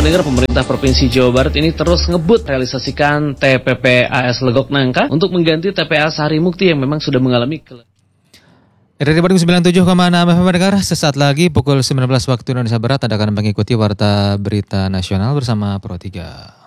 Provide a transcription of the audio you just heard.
pendengar, pemerintah Provinsi Jawa Barat ini terus ngebut realisasikan TPPAS Legok Nangka untuk mengganti TPA Sari Mukti yang memang sudah mengalami Dari Bandung 97,6 FM pendengar, sesaat lagi pukul 19 waktu Indonesia Barat Anda akan mengikuti Warta Berita Nasional bersama Pro 3.